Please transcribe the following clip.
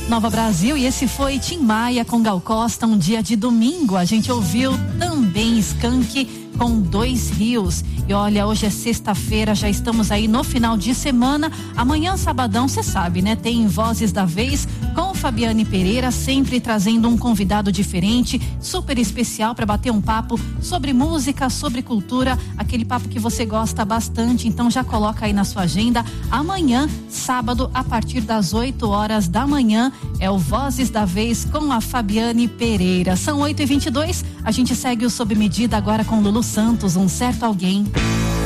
Nova Brasil, e esse foi Tim Maia com Gal Costa, um dia de domingo. A gente ouviu também Skank com Dois Rios. E olha, hoje é sexta-feira, já estamos aí no final de semana. Amanhã, sabadão, você sabe, né? Tem Vozes da Vez com Fabiane Pereira, sempre trazendo um convidado diferente, super especial para bater um papo sobre música, sobre cultura, aquele papo que você gosta bastante. Então já coloca aí na sua agenda. Amanhã, sábado, a partir das 8 horas da manhã, é o Vozes da Vez com a Fabiane Pereira. São 8h22, a gente segue o Sob Medida agora com Lulu Santos, Um Certo Alguém.